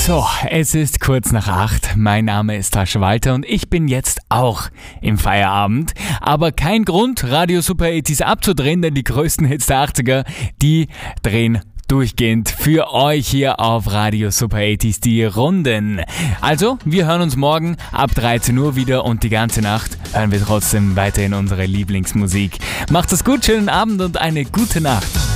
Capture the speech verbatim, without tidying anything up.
So, es ist kurz nach acht. Mein Name ist Tasche Walter und ich bin jetzt auch im Feierabend. Aber kein Grund, Radio Super achtziger abzudrehen, denn die größten Hits der achtziger, die drehen durchgehend für euch hier auf Radio Super achtziger die Runden. Also, wir hören uns morgen ab dreizehn Uhr wieder und die ganze Nacht hören wir trotzdem weiterhin unsere Lieblingsmusik. Macht es gut, schönen Abend und eine gute Nacht.